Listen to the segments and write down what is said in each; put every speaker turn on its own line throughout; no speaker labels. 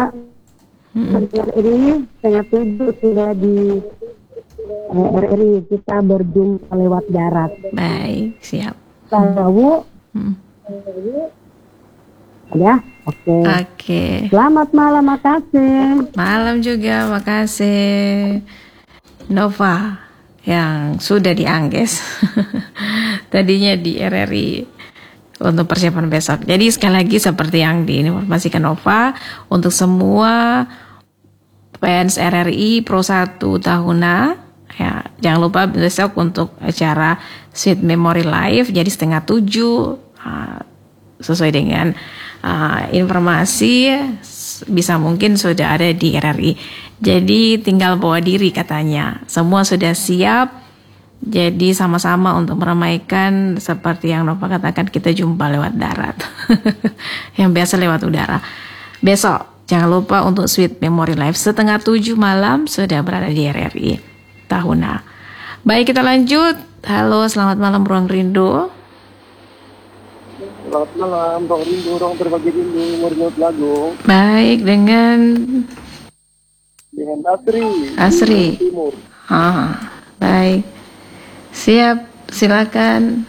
RRI setengah 7 sudah di RRI, kita berjumpa lewat darat.
Baik, siap.
Tahu? Ya, oke.
Oke.
Selamat malam, makasih.
Malam juga, makasih Nova yang sudah di Angges. Tadinya di RRI untuk persiapan besok. Jadi sekali lagi seperti yang diinformasikan Nova, untuk semua fans RRI Pro 1 Tahuna, ya jangan lupa besok untuk acara Sweet Memory Live. Jadi setengah 7, sesuai dengan informasi bisa mungkin sudah ada di RRI. Jadi tinggal bawa diri katanya. Semua sudah siap. Jadi sama-sama untuk meramaikan seperti yang Nova katakan, kita jumpa lewat darat. Yang biasa lewat udara. Besok jangan lupa untuk Sweet Memory Live setengah 7 malam sudah berada di RRI Tahuna. Baik, kita lanjut. Halo, selamat malam Ruang Rindu.
Selamat malam, Ruang Rindu, ruang berbagi rindu, merenut lagu.
Baik, dengan Asri.
Timur.
Baik. Siap, silakan.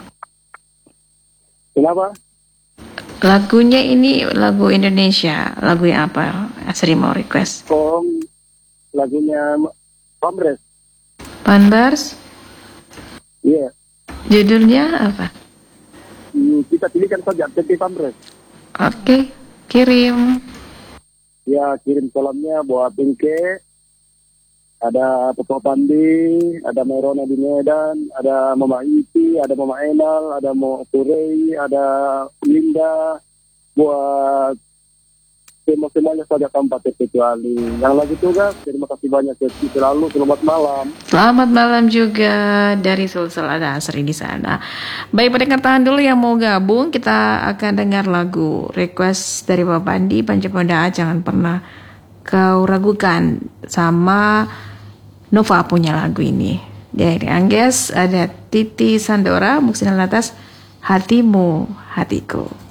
Kenapa?
Lagunya ini lagu Indonesia. Lagu yang apa? Asri mau request.
Lagunya Pamres.
Panbars?
Iya.
Judulnya apa?
Kita pilihkan saja PT Pamres.
Oke, kirim.
Ya, kirim salamnya buat Pinke, ada Papa Pandi, ada Merona di Medan, ada Mama Iti, ada Mama Enal, ada Mama Surei, ada Linda, buat semuanya saja tanpa terkecuali. Yang lagi tugas, terima kasih banyak selalu. Selamat malam.
Selamat malam juga dari Sulsel, ada Asri di sana. Baik, pendengar tahan dulu yang mau gabung, kita akan dengar lagu request dari Bapak Pandi, Pancaponda, jangan pernah kau ragukan, sama Nova punya lagu ini. Dari Angges ada Titi Sandora, Muksinan Atas, Hatimu Hatiku.